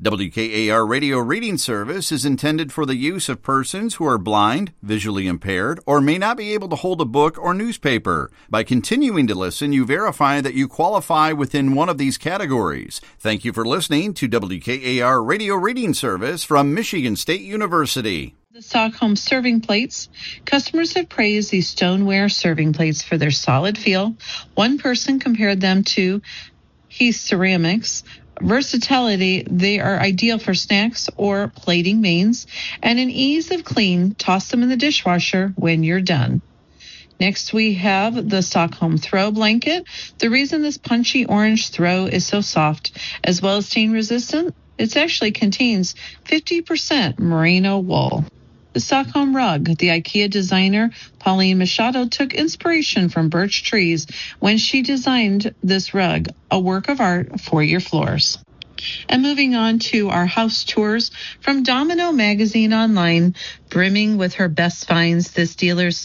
WKAR Radio Reading Service is intended for the use of persons who are blind, visually impaired, or may not be able to hold a book or newspaper. By continuing to listen, you verify that you qualify within one of these categories. Thank you for listening to WKAR Radio Reading Service from Michigan State University. The Stockholm serving plates. Customers have praised these stoneware serving plates for their solid feel. One person compared them to Heath Ceramics. Versatility, they are ideal for snacks or plating mains, and an ease of clean. Toss them in the dishwasher when you're done. Next, we have the Stockholm Throw blanket. The reason this punchy orange throw is so soft, as well as stain resistant, it actually contains 50% merino wool. The Stockholm rug. The IKEA designer Pauline Machado took inspiration from birch trees when she designed this rug, a work of art for your floors. And moving on to our house tours from Domino Magazine Online, brimming with her best finds, this dealer's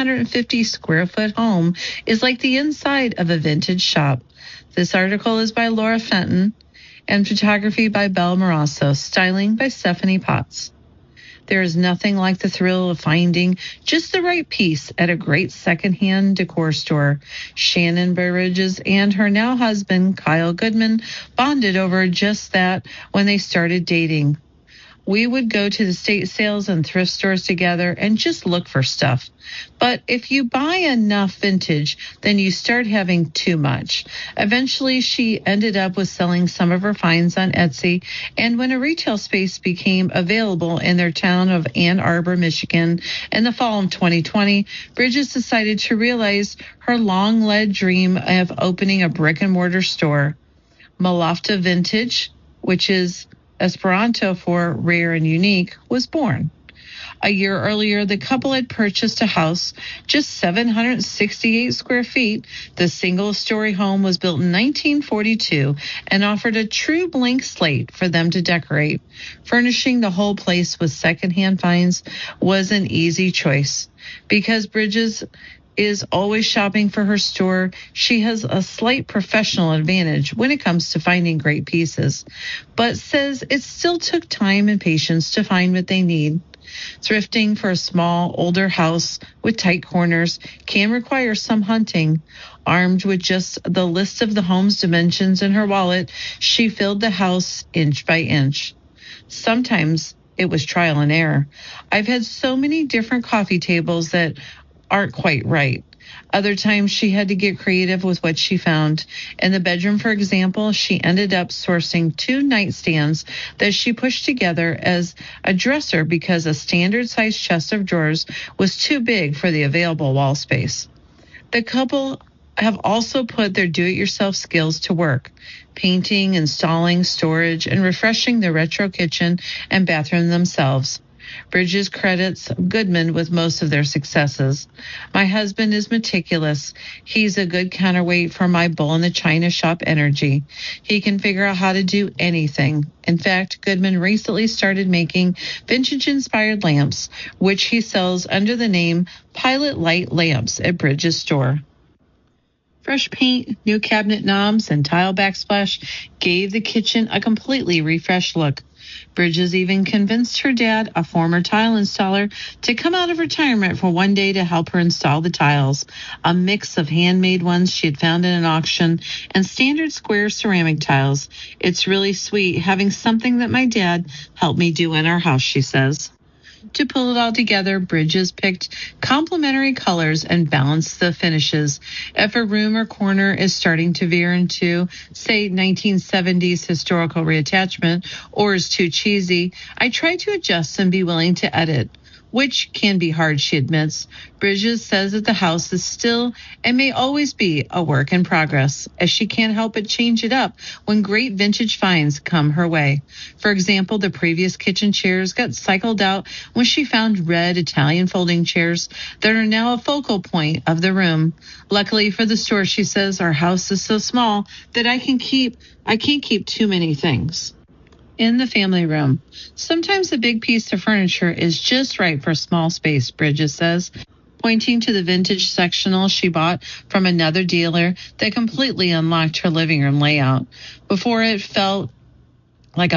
750 square foot home is like the inside of a vintage shop. This article is by Laura Fenton and photography by Belle Morasso, styling by Stephanie Potts. There is nothing like the thrill of finding just the right piece at a great secondhand decor store. Shannon Burridges and her now husband, Kyle Goodman, bonded over just that when they started dating. We would go to the estate sales and thrift stores together and just look for stuff. But if you buy enough vintage, then you start having too much. Eventually, she ended up with selling some of her finds on Etsy, and when a retail space became available in their town of Ann Arbor, Michigan, in the fall of 2020, Bridges decided to realize her long-led dream of opening a brick-and-mortar store. Malofta Vintage, which is Esperanto for rare and unique, was born. A year earlier, the couple had purchased a house, just 768 square feet. The single-story home was built in 1942 and offered a true blank slate for them to decorate. Furnishing the whole place with secondhand finds was an easy choice. Because Bridges is always shopping for her store, she has a slight professional advantage when it comes to finding great pieces, but says it still took time and patience to find what they need. Thrifting for a small, older house with tight corners can require some hunting. Armed with just the list of the home's dimensions in her wallet, she filled the house inch by inch. Sometimes it was trial and error. I've had so many different coffee tables that aren't quite right. Other times she had to get creative with what she found. In the bedroom, for example, she ended up sourcing 2 nightstands that she pushed together as a dresser because a standard-sized chest of drawers was too big for the available wall space. The couple have also put their do-it-yourself skills to work, painting, installing, storage, and refreshing the retro kitchen and bathroom themselves. Bridges credits Goodman with most of their successes. My husband is meticulous. He's a good counterweight for my bull in the china shop energy. He can figure out how to do anything. In fact, Goodman recently started making vintage-inspired lamps, which he sells under the name Pilot Light Lamps at Bridges store. Fresh paint, new cabinet knobs, and tile backsplash gave the kitchen a completely refreshed look. Bridges even convinced her dad, a former tile installer, to come out of retirement for one day to help her install the tiles, a mix of handmade ones she had found in an auction and standard square ceramic tiles. It's really sweet having something that my dad helped me do in our house, she says. To pull it all together, Bridges picked complementary colors and balanced the finishes. If a room or corner is starting to veer into, say, 1970s historical reattachment or is too cheesy, I try to adjust and be willing to edit, which can be hard, she admits. Bridges says that the house is still and may always be a work in progress, as she can't help but change it up when great vintage finds come her way. For example, the previous kitchen chairs got cycled out when she found red Italian folding chairs that are now a focal point of the room. Luckily for the store, she says, our house is so small that I can't keep too many things in the family room. Sometimes a big piece of furniture is just right for a small space, Bridges says, pointing to the vintage sectional she bought from another dealer that completely unlocked her living room layout. Before it felt